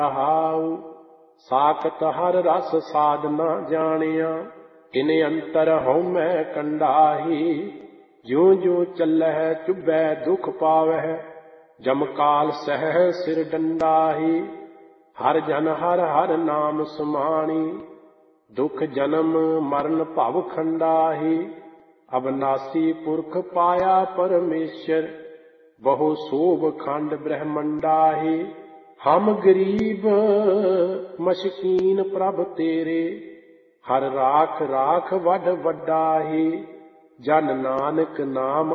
ਰਹਾਉ। ਸਾਖਤ ਹਰ ਰਸ ਸਾਧ ਨਾ ਜਾਣਿਆ, ਇਨ ਅੰਤਰ ਹਉਮੈ ਕੰਡਾਹੀ। ਜਿਉ ਜਿਉ ਚੱਲਹਿ ਚੁਭੈ ਦੁਖ ਪਾਵਹਿ, ਜਮ ਕਾਲ ਸਹਿ ਸਿਰ ਡੰਡਾਹੀ। ਹਰ ਜਨ ਹਰ ਹਰ ਨਾਮ ਸੁਮਾਣੀ, ਦੁਖ ਜਨਮ ਮਰਨ ਭਵ ਖੰਡਾਹੀ। ਅਬਨਾਸੀ ਪੁਰਖ ਪਾਇਆ ਪਰਮੇਸ਼ਰ, ਬਹੁ ਸੋਭ ਖੰਡ ਬ੍ਰਹਮੰਡਾਹੀ। ਹਮ ਗਰੀਬ ਮਸਕੀਨ ਪ੍ਰਭ ਤੇਰੇ, ਹਰ ਰਾਖ ਰਾਖ ਵੱਡ ਵੱਡਾਹੀ। ਜਨ ਨਾਨਕ ਨਾਮ